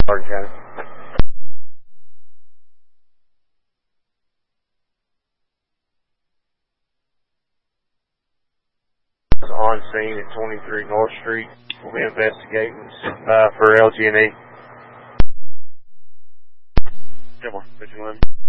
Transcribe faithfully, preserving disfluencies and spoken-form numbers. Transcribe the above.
Hardin County. On scene at twenty-three North Street. We'll be investigating uh, for L G and E. Come on, fifty-one.